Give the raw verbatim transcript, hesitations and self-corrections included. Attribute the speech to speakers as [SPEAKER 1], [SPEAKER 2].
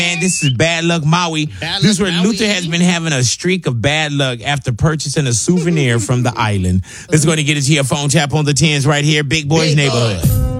[SPEAKER 1] Man, this is Bad Luck Maui.
[SPEAKER 2] Bad
[SPEAKER 1] This is
[SPEAKER 2] Luck
[SPEAKER 1] where
[SPEAKER 2] Maui.
[SPEAKER 1] Luther has been having a streak of bad luck after purchasing a souvenir from the island. Let's go and get into your phone tap on the tens right here. Big Boys
[SPEAKER 2] Big
[SPEAKER 1] Neighborhood.
[SPEAKER 2] Boy.